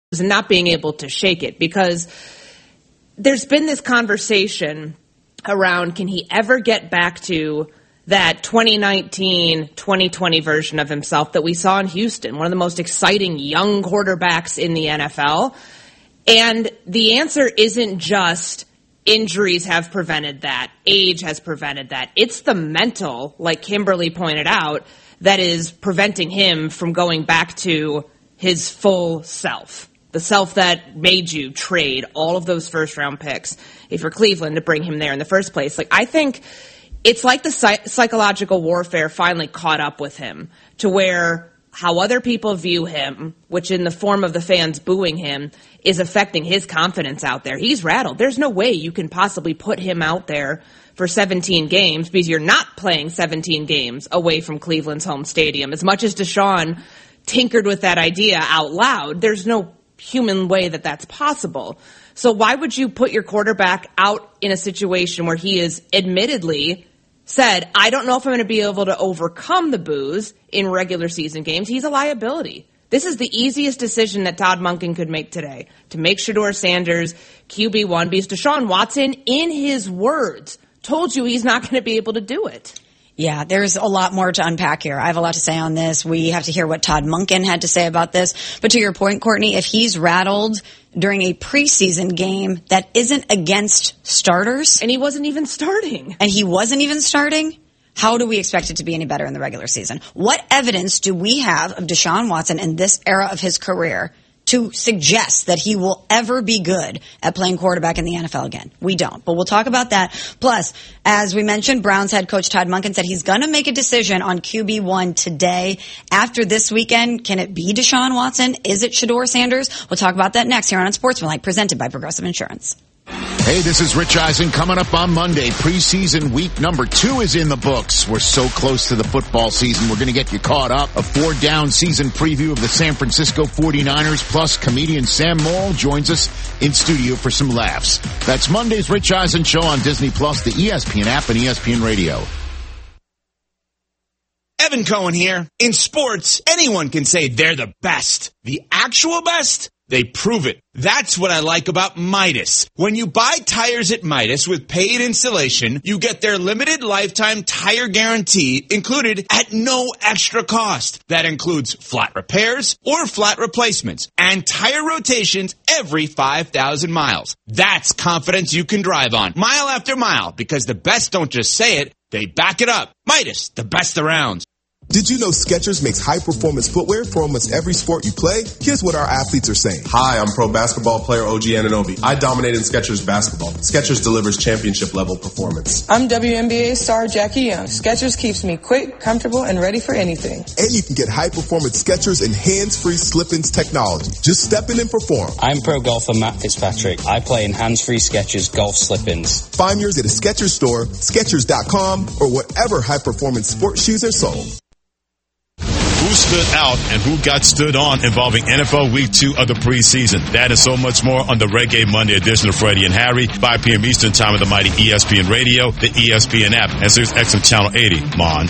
and not being able to shake it, because there's been this conversation around, can he ever get back to that 2019, 2020 version of himself that we saw in Houston, one of the most exciting young quarterbacks in the NFL? And the answer isn't just injuries have prevented that, age has prevented that. It's the mental, like Kimberly pointed out, that is preventing him from going back to his full self. The self that made you trade all of those first-round picks if you're Cleveland to bring him there in the first place. Like, I think it's like the psychological warfare finally caught up with him to where how other people view him, which in the form of the fans booing him, is affecting his confidence out there. He's rattled. There's no way you can possibly put him out there for 17 games because you're not playing 17 games away from Cleveland's home stadium. As much as Deshaun tinkered with that idea out loud, there's no human way that that's possible. So why would you put your quarterback out in a situation where he is admittedly said, I don't know if I'm going to be able to overcome the boos in regular season games? He's a liability. This is the easiest decision that Todd Monken could make today, to make Shedeur Sanders QB1, because Deshaun Watson, in his words, told you he's not going to be able to do it. Yeah, there's a lot more to unpack here. I have a lot to say on this. We have to hear what Todd Monken had to say about this. But to your point, Courtney, if he's rattled during a preseason game that isn't against starters. And he wasn't even starting. How do we expect it to be any better in the regular season? What evidence do we have of Deshaun Watson in this era of his career to suggest that he will ever be good at playing quarterback in the NFL again? We don't, but we'll talk about that. Plus, as we mentioned, Browns head coach Todd Monken said he's going to make a decision on QB1 today. After this weekend, can it be Deshaun Watson? Is it Shedeur Sanders? We'll talk about that next here on Unsportsmanlike, presented by Progressive Insurance. Hey, this is Rich Eisen. Coming up on Monday, preseason week number 2 is in the books. We're so close to the football season. We're going to get you caught up. A 4-down season preview of the San Francisco 49ers, plus comedian Sam Morrill joins us in studio for some laughs. That's Monday's Rich Eisen Show on Disney+, the ESPN app, and ESPN Radio. Evan Cohen here. In sports, anyone can say they're the best. The actual best? They prove it. That's what I like about Midas. When you buy tires at Midas with paid installation, you get their limited lifetime tire guarantee included at no extra cost. That includes flat repairs or flat replacements and tire rotations every 5,000 miles. That's confidence you can drive on mile after mile, because the best don't just say it, they back it up. Midas, the best around. Did you know Skechers makes high-performance footwear for almost every sport you play? Here's what our athletes are saying. Hi, I'm pro basketball player OG Anunoby. I dominate in Skechers basketball. Skechers delivers championship-level performance. I'm WNBA star Jackie Young. Skechers keeps me quick, comfortable, and ready for anything. And you can get high-performance Skechers and hands-free slip-ins technology. Just step in and perform. I'm pro golfer Matt Fitzpatrick. I play in hands-free Skechers golf slip-ins. Find yours at a Skechers store, Skechers.com, or whatever high-performance sports shoes are sold. Who stood out and who got stood on involving NFL Week 2 of the preseason. That and so much more on the Reggae Monday edition of Freddie and Harry, 5 p.m. Eastern Time of the mighty ESPN Radio, the ESPN app, and Sirius XM Channel 80. Mon.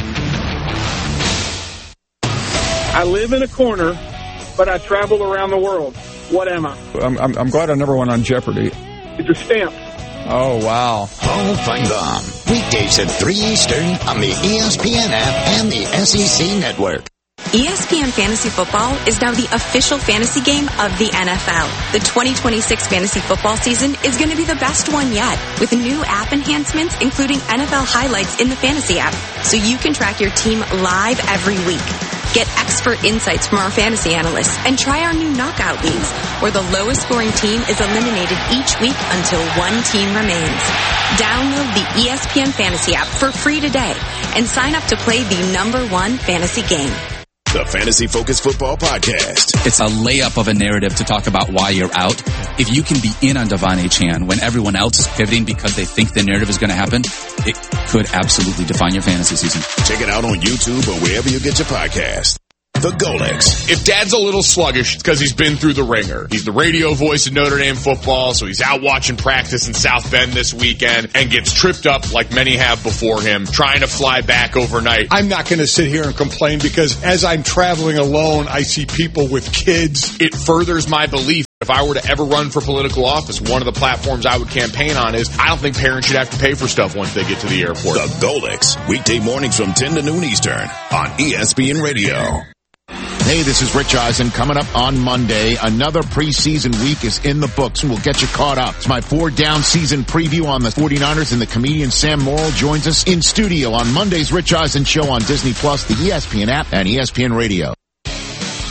I live in a corner, but I travel around the world. What am I? I'm glad I never went on Jeopardy. It's a stamp. Oh, wow. Paul Feinbaum. Weekdays at 3 Eastern on the ESPN app and the SEC Network. ESPN Fantasy Football is now the official fantasy game of the NFL. The 2026 fantasy football season is going to be the best one yet, with new app enhancements including NFL highlights in the fantasy app, so you can track your team live every week. Get expert insights from our fantasy analysts and try our new knockout leagues, where the lowest scoring team is eliminated each week until one team remains. Download the ESPN Fantasy app for free today and sign up to play the #1 fantasy game. The Fantasy Focus Football Podcast. It's a layup of a narrative to talk about why you're out. If you can be in on Devon Achane when everyone else is pivoting because they think the narrative is going to happen, it could absolutely define your fantasy season. Check it out on YouTube or wherever you get your podcast. The Golex. If Dad's a little sluggish, it's because he's been through the ringer. He's the radio voice of Notre Dame football, so he's out watching practice in South Bend this weekend and gets tripped up like many have before him, trying to fly back overnight. I'm not going to sit here and complain because as I'm traveling alone, I see people with kids. It furthers my belief If I were to ever run for political office, one of the platforms I would campaign on is I don't think parents should have to pay for stuff once they get to the airport. The Golix, weekday mornings from 10 to noon Eastern on ESPN Radio. Hey, this is Rich Eisen. Coming up on Monday, another preseason week is in the books, and we'll get you caught up. It's my 4-down season preview on the 49ers, and the comedian Sam Morrill joins us in studio on Monday's Rich Eisen Show on Disney+, the ESPN app, and ESPN Radio.